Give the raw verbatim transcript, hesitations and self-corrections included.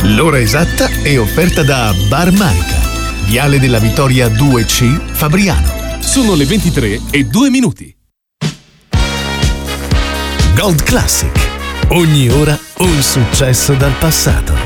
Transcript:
L'ora esatta è offerta da Bar Manica, Viale della Vittoria due C, Fabriano. Sono le ventitré e due minuti. Gold Classic. Ogni ora un successo dal passato.